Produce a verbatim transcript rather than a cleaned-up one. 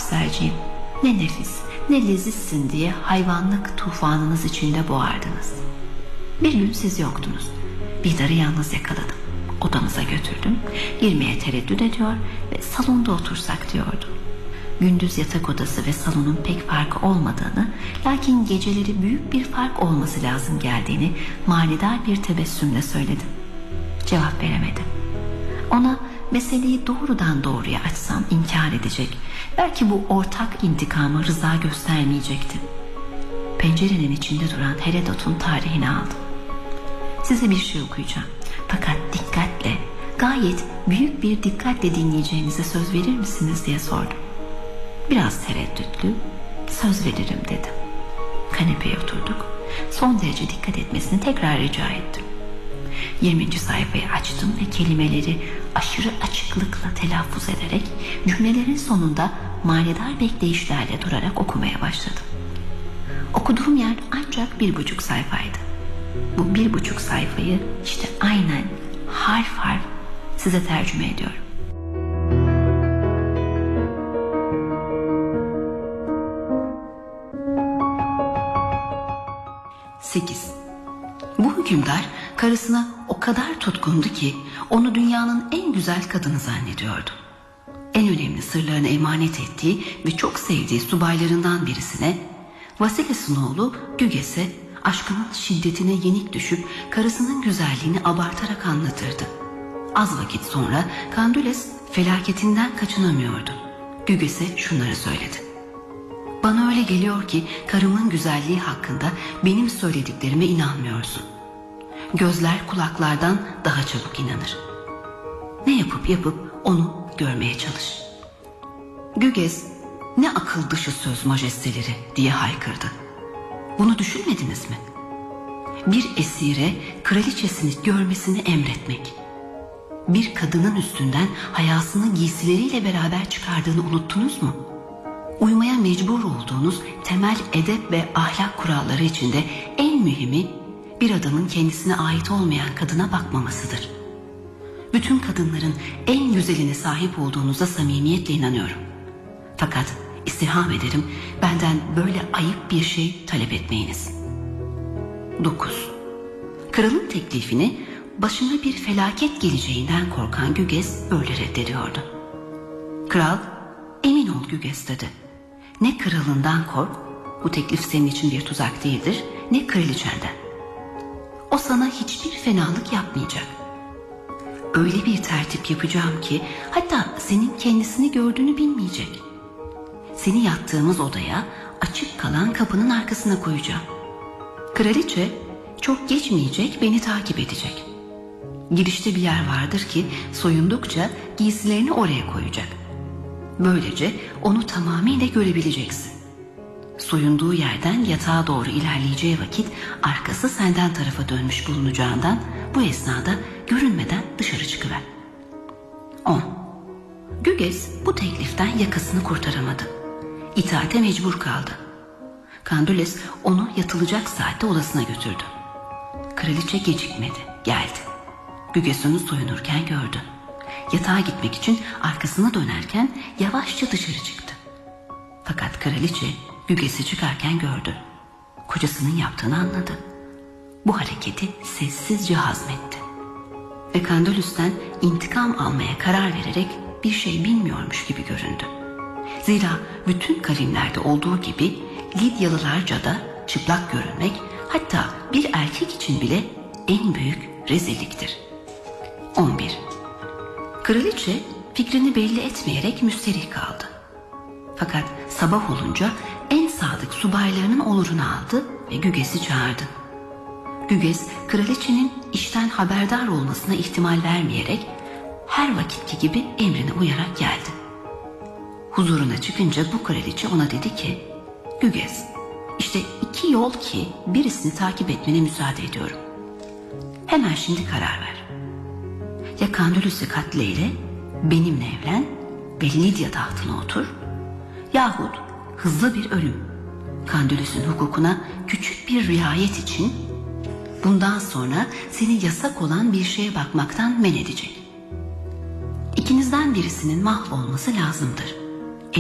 göstereceğim. Ne nefis, ne lezizsin diye hayvanlık tufanınız içinde boğardınız. Bir gün siz yoktunuz. Bidar'ı yalnız yakaladım. Odamıza götürdüm. Girmeye tereddüt ediyor ve salonda otursak diyordu. Gündüz yatak odası ve salonun pek farkı olmadığını, lakin geceleri büyük bir fark olması lazım geldiğini manidar bir tebessümle söyledim. Cevap veremedim. Ona meseleyi doğrudan doğruya açsam inkar edecek. Belki bu ortak intikama rıza göstermeyecekti. Pencerenin içinde duran Herodot'un tarihini aldım. Size bir şey okuyacağım. Fakat dikkatle, gayet büyük bir dikkatle dinleyeceğinize söz verir misiniz diye sordum. Biraz tereddütlü, söz veririm dedim. Kanepeye oturduk. Son derece dikkat etmesini tekrar rica ettim. yirminci sayfayı açtım ve kelimeleri aşırı açıklıkla telaffuz ederek cümlelerin sonunda manidar bekleyişlerle durarak okumaya başladım. Okuduğum yer ancak bir buçuk sayfaydı. Bu bir buçuk sayfayı işte aynen harf harf size tercüme ediyorum. sekiz. Bu hükümdar karısına o kadar tutkundu ki onu dünyanın en güzel kadını zannediyordu. En önemli sırlarını emanet ettiği ve çok sevdiği subaylarından birisine, Vasilis'in oğlu Güges'e aşkının şiddetine yenik düşüp karısının güzelliğini abartarak anlatırdı. Az vakit sonra Kandules felaketinden kaçınamıyordu. Güges'e şunları söyledi. Bana öyle geliyor ki karımın güzelliği hakkında benim söylediklerime inanmıyorsun. Gözler kulaklardan daha çabuk inanır. Ne yapıp yapıp onu görmeye çalış. Güges, ne akıl dışı söz majesteleri diye haykırdı. Bunu düşünmediniz mi? Bir esire kraliçesini görmesini emretmek. Bir kadının üstünden hayasını giysileriyle beraber çıkardığını unuttunuz mu? Uymaya mecbur olduğunuz temel edep ve ahlak kuralları içinde en mühimi bir adamın kendisine ait olmayan kadına bakmamasıdır. Bütün kadınların en güzeline sahip olduğunuza samimiyetle inanıyorum. Fakat istirham ederim benden böyle ayıp bir şey talep etmeyiniz. dokuz. Kralın teklifini başına bir felaket geleceğinden korkan Güges böyle reddediyordu. Kral, emin ol Güges dedi. Ne kralından kork, bu teklif senin için bir tuzak değildir, ne kraliçenden. O sana hiçbir fenalık yapmayacak. Öyle bir tertip yapacağım ki hatta senin kendisini gördüğünü bilmeyecek. Seni yattığımız odaya açık kalan kapının arkasına koyacağım. Kraliçe çok geçmeyecek beni takip edecek. Girişte bir yer vardır ki soyundukça giysilerini oraya koyacak. Böylece onu tamamıyla görebileceksin. Soyunduğu yerden yatağa doğru ilerleyeceği vakit arkası senden tarafa dönmüş bulunacağından bu esnada görünmeden dışarı çıkıver. on. Güges bu tekliften yakasını kurtaramadı. İtaate mecbur kaldı. Kandules onu yatılacak saatte odasına götürdü. Kraliçe gecikmedi, geldi. Güges onu soyunurken gördü. Yatağa gitmek için arkasına dönerken yavaşça dışarı çıktı. Fakat kraliçe Güges'i çıkarken gördü. Kocasının yaptığını anladı. Bu hareketi sessizce hazmetti. Ve Kandulus'tan intikam almaya karar vererek bir şey bilmiyormuş gibi göründü. Zira bütün kavimlerde olduğu gibi Lidyalılarca da çıplak görünmek hatta bir erkek için bile en büyük rezilliktir. on bir. Kraliçe fikrini belli etmeyerek müsterih kaldı. Fakat sabah olunca en sadık subaylarının olurunu aldı ve Güges'i çağırdı. Güges, kraliçenin işten haberdar olmasına ihtimal vermeyerek her vakitki gibi emrine uyarak geldi. Huzuruna çıkınca bu kraliçe ona dedi ki, Güges, işte iki yol ki birisini takip etmene müsaade ediyorum. Hemen şimdi karar ver. Ya Kandulus'u katleyle benimle evlen ve Lidya tahtına otur, yahut hızlı bir ölüm, Kandulus'un hukukuna küçük bir riayet için bundan sonra seni yasak olan bir şeye bakmaktan men edecek. İkinizden birisinin mahvolması lazımdır.